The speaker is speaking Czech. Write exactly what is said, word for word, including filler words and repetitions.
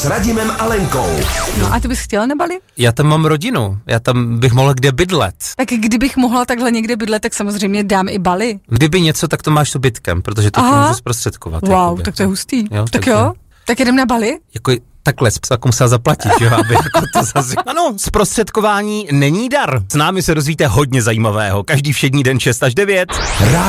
s Radimem a Lenkou. No a ty bys chtěla na Bali? Já tam mám rodinu, já tam bych mohl kde bydlet. Tak kdybych mohla takhle někde bydlet, tak samozřejmě dám i Bali. Kdyby něco, tak to máš s bytkem, protože to ti můžu zprostředkovat. Wow, jakoby. tak to je hustý. Jo, tak takže... jo, tak jedem na Bali? Jako takhle, tak musela zaplatit, jo, aby jako to zase... Ano, zprostředkování není dar. S námi se dozvíte hodně zajímavého. Každý všední den šest až devět.